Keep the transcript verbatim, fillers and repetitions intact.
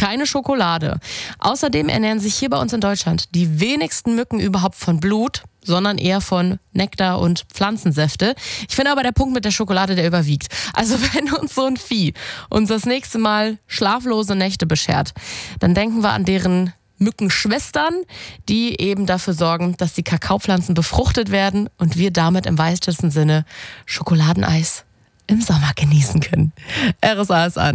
keine Schokolade. Außerdem ernähren sich hier bei uns in Deutschland die wenigsten Mücken überhaupt von Blut, sondern eher von Nektar und Pflanzensäfte. Ich finde aber der Punkt mit der Schokolade, der überwiegt. Also wenn uns so ein Vieh uns das nächste Mal schlaflose Nächte beschert, dann denken wir an deren Mückenschwestern, die eben dafür sorgen, dass die Kakaopflanzen befruchtet werden und wir damit im weitesten Sinne Schokoladeneis im Sommer genießen können. R S A ist an.